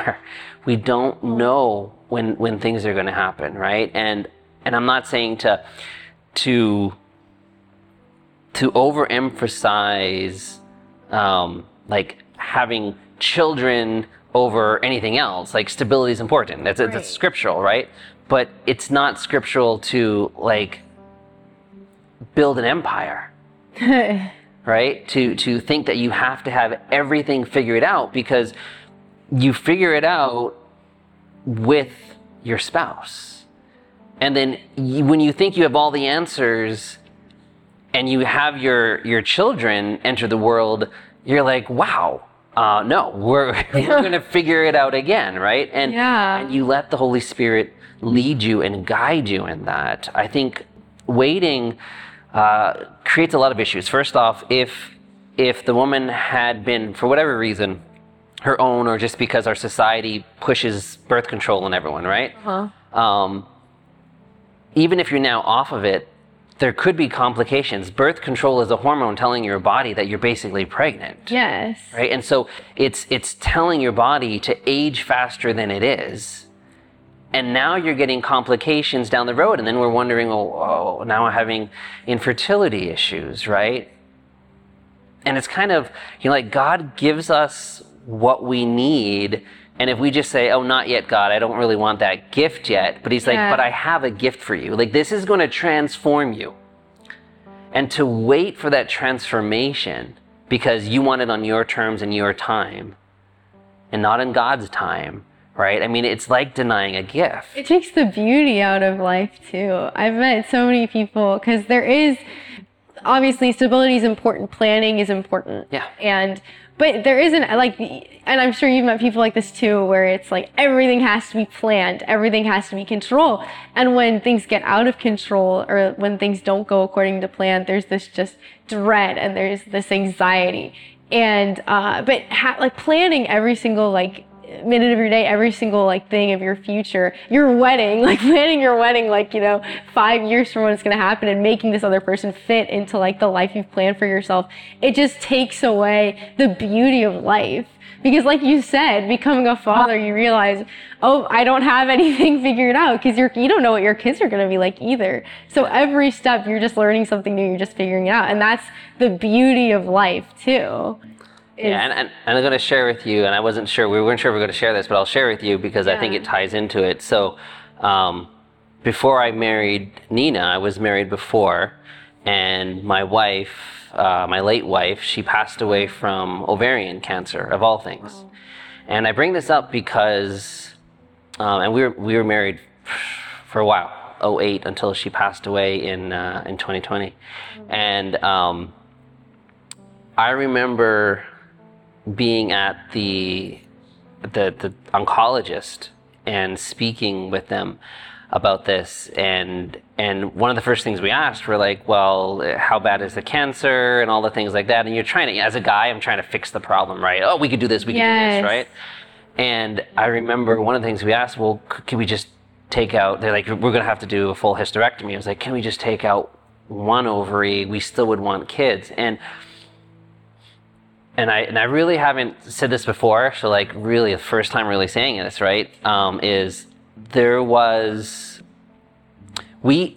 are. We don't know when things are going to happen, right? And I'm not saying to overemphasize like having children over anything else. Like stability is important. That's scriptural, right? But it's not scriptural to like build an empire. Right? To think that you have to have everything figured out, because you figure it out with your spouse. And then when you think you have all the answers and you have your children enter the world, you're like, wow, no, we're going to figure it out again, right? And you let the Holy Spirit lead you and guide you in that. I think waiting creates a lot of issues. First off, if the woman had been, for whatever reason, her own, or just because our society pushes birth control on everyone, right? Even if you're now off of it, there could be complications. Birth control is a hormone telling your body that you're basically pregnant. Yes. Right? And so it's telling your body to age faster than it is. And now you're getting complications down the road, and then we're wondering, oh, now I'm having infertility issues, right? And it's kind of, like God gives us what we need, and if we just say, oh, not yet, God, I don't really want that gift yet, but he's like, but I have a gift for you. Like, this is going to transform you. And to wait for that transformation because you want it on your terms and your time and not in God's time, right? I mean, it's like denying a gift. It takes the beauty out of life too. I've met so many people, because there is, obviously, stability is important, planning is important. Yeah. But there isn't, like, and I'm sure you've met people like this too, where it's like everything has to be planned, everything has to be controlled. And when things get out of control, or when things don't go according to plan, there's this just dread and there's this anxiety. And like planning every single like minute of your day, every single like thing of your future, your wedding, like planning your wedding, like 5 years from when it's going to happen, and making this other person fit into like the life you've planned for yourself, it just takes away the beauty of life. Because like you said, becoming a father, you realize, oh, I don't have anything figured out, because you don't know what your kids are going to be like either. So every step you're just learning something new, you're just figuring it out, and that's the beauty of life too. Yeah, and I'm going to share with you, and we weren't sure if we were going to share this, but I'll share with you because I think it ties into it. So before I married Nina, I was married before, and my wife, my late wife, she passed away from ovarian cancer, of all things. And I bring this up because, and we were married for a while, 2008, until she passed away in 2020. And I remember being at the oncologist and speaking with them about this, and one of the first things we asked were like, well, how bad is the cancer and all the things like that, and you're trying to, as a guy, I'm trying to fix the problem, right? Oh, we could do this, we could do this, right? And I remember one of the things we asked, well, can we just take out, they're like, we're gonna have to do a full hysterectomy. I was like, can we just take out one ovary? We still would want kids. And I really haven't said this before, so like really the first time really saying this, right, is there was, we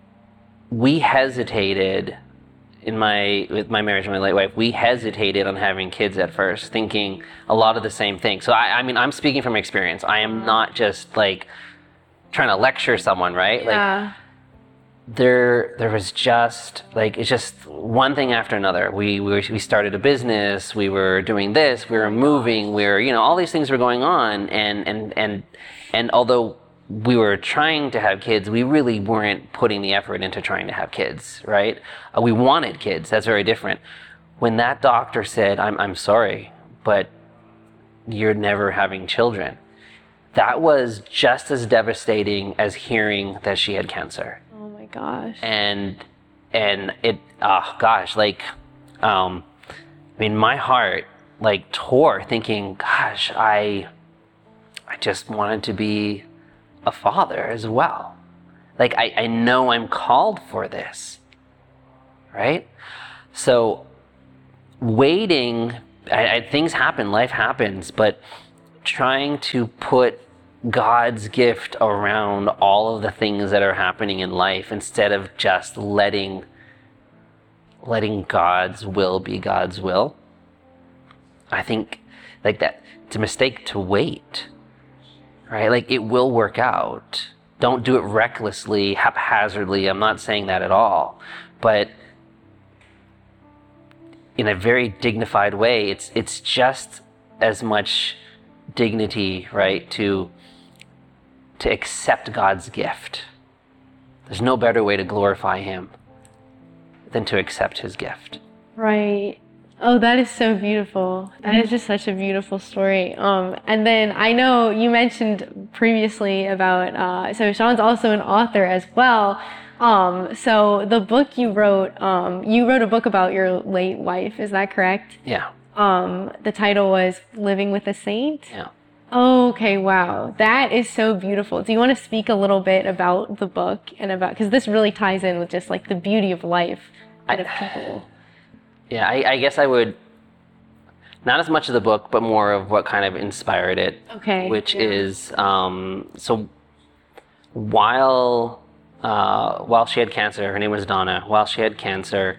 hesitated with my marriage with my late wife, we hesitated on having kids at first, thinking a lot of the same things. So I mean, I'm speaking from experience. I am not just like trying to lecture someone, right? Yeah. Like, there was just like, it's just one thing after another. We started a business, we were doing this, we were moving, all these things were going on, and although we were trying to have kids, we really weren't putting the effort into trying to have kids, right? We wanted kids, that's very different. When that doctor said, I'm sorry, but you're never having children, that was just as devastating as hearing that she had cancer. Gosh. And it, like, I mean, my heart like tore thinking, gosh, I just wanted to be a father as well. Like, I know I'm called for this, right? So waiting, things happen, life happens, but trying to put God's gift around all of the things that are happening in life instead of just letting God's will be God's will. I think like that it's a mistake to wait, right? Like it will work out. Don't do it recklessly, haphazardly. I'm not saying that at all, but in a very dignified way, it's just as much dignity, right, to accept God's gift. There's no better way to glorify him than to accept his gift. Right. Oh, that is so beautiful. That is just such a beautiful story. And then I know you mentioned previously about, so Sean's also an author as well. So the book you wrote a book about your late wife, is that correct? Yeah. The title was Living with a Saint? Yeah. Okay, wow. That is so beautiful. Do you want to speak a little bit about the book and about, because this really ties in with just like the beauty of life and of people. Yeah, I guess I would, not as much of the book, but more of what kind of inspired it. Okay. Which is, so while she had cancer, her name was Donna, while she had cancer,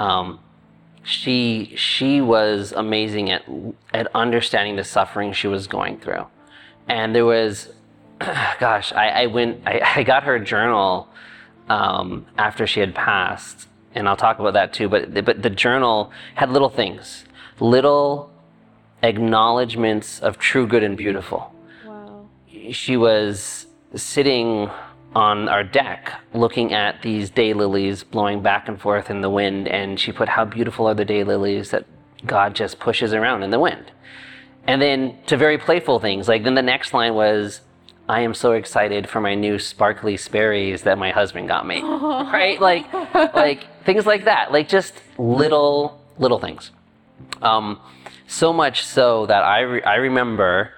she was amazing at understanding the suffering she was going through. And there was, gosh, I got her journal after she had passed, and I'll talk about that too, but the journal had little things, little acknowledgments of true, good, and beautiful. Wow. She was sitting on our deck looking at these daylilies blowing back and forth in the wind, and she put, how beautiful are the daylilies that God just pushes around in the wind. And then to very playful things, like then the next line was, I am so excited for my new sparkly Sperry's that my husband got me. Right? Like things like that, like just little things. So much so that I remember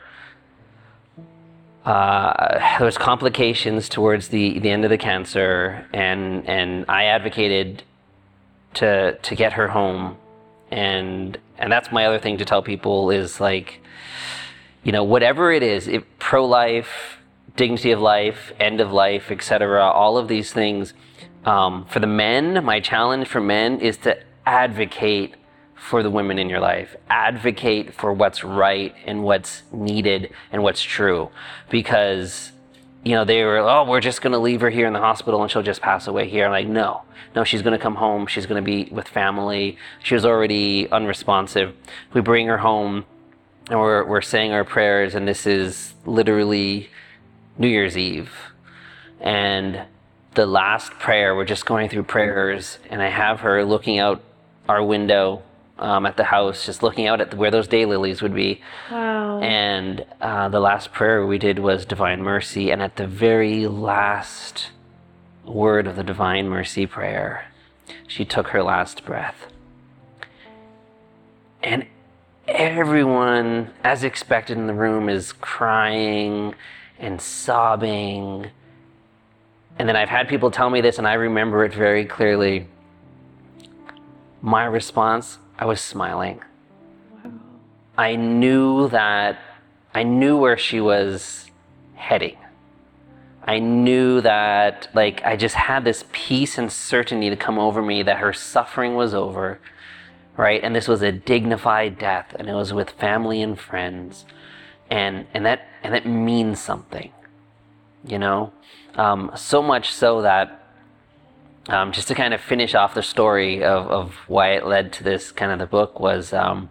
there was complications towards the end of the cancer, and I advocated to get her home, and that's my other thing to tell people is like, you know, whatever it is, pro-life, dignity of life, end of life, etc., all of these things, for the men, my challenge for men is to advocate for the women in your life. Advocate for what's right and what's needed and what's true. Because, you know, they were, oh, we're just going to leave her here in the hospital and she'll just pass away here. I'm like, no, she's going to come home. She's going to be with family. She was already unresponsive. We bring her home and we're saying our prayers, and this is literally New Year's Eve. And the last prayer, we're just going through prayers, and I have her looking out our window at the house, just looking out at where those daylilies would be. Wow. And the last prayer we did was Divine Mercy, and at the very last word of the Divine Mercy prayer, she took her last breath. And everyone, as expected in the room, is crying and sobbing. And then I've had people tell me this, and I remember it very clearly. My response, I was smiling. Wow. I knew where she was heading. I knew that, like, I just had this peace and certainty to come over me that her suffering was over, right? And this was a dignified death, and it was with family and friends, and that means something, you know. So much so that just to kind of finish off the story of why it led to this kind of the book was a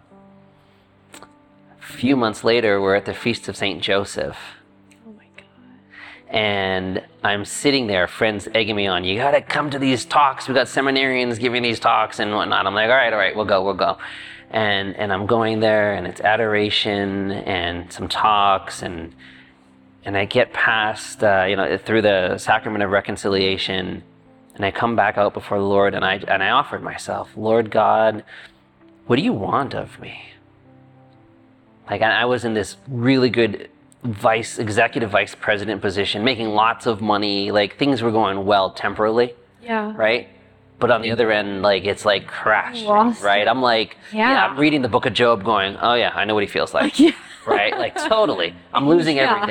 few months later, we're at the Feast of St. Joseph. Oh my God. And I'm sitting there, friends egging me on, you gotta come to these talks, we got seminarians giving these talks and whatnot. I'm like, all right, we'll go. And I'm going there, and it's adoration and some talks, and I get past, through the sacrament of reconciliation, and I come back out before the Lord, and I offered myself, Lord God, what do you want of me? Like, I was in this really good executive vice president position, making lots of money, like things were going well temporally. Yeah. Right? But on the other end, like, it's like crashing, Lost. right? I'm like, Yeah. I'm reading the book of Job going, oh yeah, I know what he feels like. Yeah. right? Like totally. I'm losing Yeah. everything.